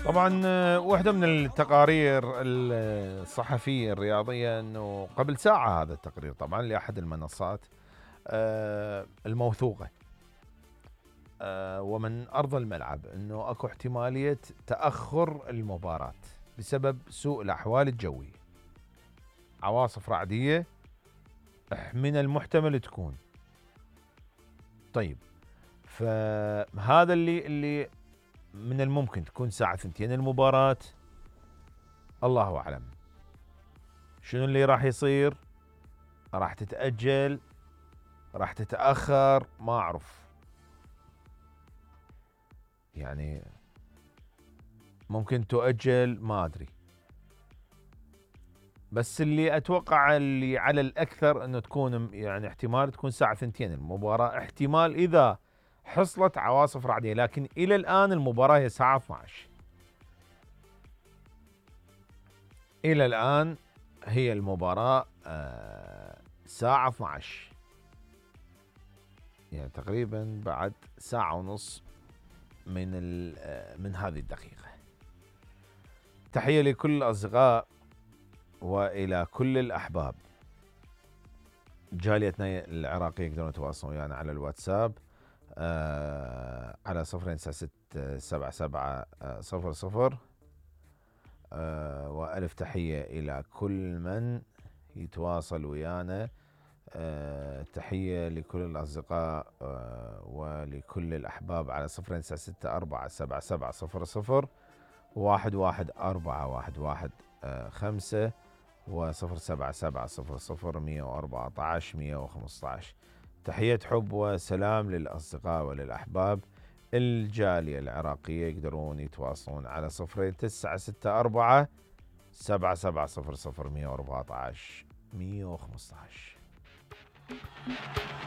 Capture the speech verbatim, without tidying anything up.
طبعا آه، واحدة من التقارير الصحفية الرياضية أنه قبل ساعة هذا التقرير طبعا لأحد المنصات آه، الموثوقة آه، ومن أرض الملعب أنه أكو احتمالية تأخر المباراة بسبب سوء الأحوال الجوية، عواصف رعدية من المحتمل تكون. طيب فهذا اللي اللي من الممكن تكون الساعة ثنتين المباراة، الله أعلم شنو اللي راح يصير، راح تتأجل راح تتأخر ما أعرف، يعني ممكن تؤجل ما أدري، بس اللي أتوقع اللي على الأكثر أنه تكون يعني احتمال تكون الساعة ثنتين المباراة، احتمال إذا حصلت عواصف رعدية، لكن إلى الآن المباراة هي الساعة اثني عشر، إلى الآن هي المباراة آه ساعة اثني عشر، يعني تقريبا بعد ساعة ونص من من هذه الدقيقة. تحية لكل الأصدقاء وإلى كل الأحباب. جاليتنا العراقية يقدرون يتواصلون ويانا على الواتساب آه على صفرين تسعة ستة سبعة سبعة صفر صفر آه وألف تحية إلى كل من يتواصل ويانا. آه تحية لكل الأصدقاء آه ولكل الأحباب على صفرين تسعة ستة أربعة سبعة سبعة صفر صفر واحد واحد أربعة واحد واحد آه خمسة وصفر سبعة سبعة صفر صفر مية وأربعة عشر مية وخمسة عشر. تحية حب وسلام للأصدقاء وللأحباب. الجالية العراقية يقدرون يتواصلون على صفرين تسعة ستة أربعة سبعة سبعة صفر صفر مية وأربعة عشر مية وخمسة عشر.